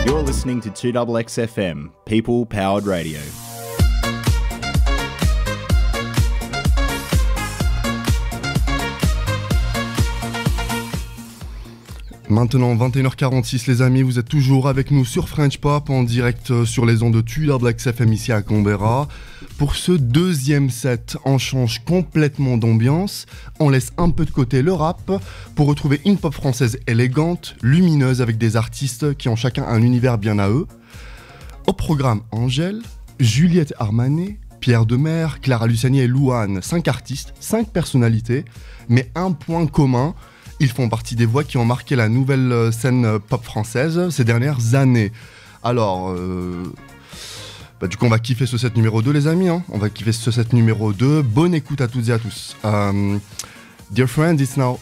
You're listening to 2XXFM, People Powered Radio. Maintenant 21h46 les amis, vous êtes toujours avec nous sur French Pop en direct sur les ondes de 2XXFM ici à Canberra. Pour ce deuxième set, on change complètement d'ambiance, on laisse un peu de côté le rap pour retrouver une pop française élégante, lumineuse avec des artistes qui ont chacun un univers bien à eux. Au programme Angèle, Juliette Armanet, Pierre Demers, Clara Luciani et Louane, 5 artistes, 5 personnalités, mais un point commun. Ils font partie des voix qui ont marqué la nouvelle scène pop française ces dernières années. Alors, du coup, on va kiffer ce set numéro 2, les amis. Hein. On va kiffer ce set numéro 2. Bonne écoute à toutes et à tous. Dear friends, it's now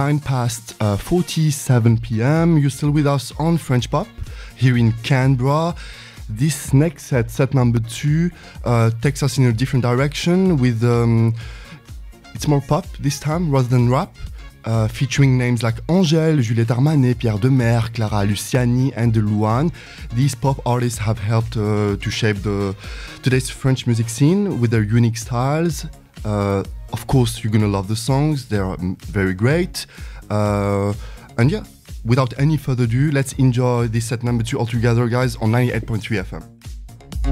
9:47 p.m. You're still with us on French Pop here in Canberra. This next set, set number 2, takes us in a different direction with... it's more pop this time rather than rap. Featuring names like Angèle, Juliette Armanet, Pierre Demers, Clara Luciani and Louane. These pop artists have helped to shape today's French music scene with their unique styles. Of course, you're gonna love the songs, they're very great. And yeah, without any further ado, let's enjoy this set number 2 all together, guys, on 98.3 FM.